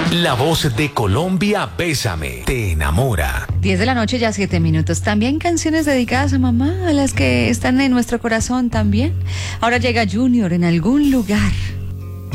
La voz de Colombia, Bésame, te enamora. 10 de la noche, ya 7 minutos. También canciones dedicadas a mamá, a las que están en nuestro corazón también. Ahora llega Junior en algún lugar.